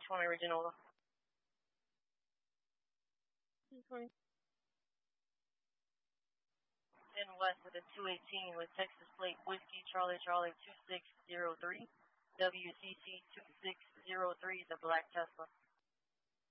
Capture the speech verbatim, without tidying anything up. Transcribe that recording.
twenty original. twenty. ten West with a two eighteen with Texas plate Whiskey Charlie Charlie two six zero three. W C C two six zero three, the black Tesla.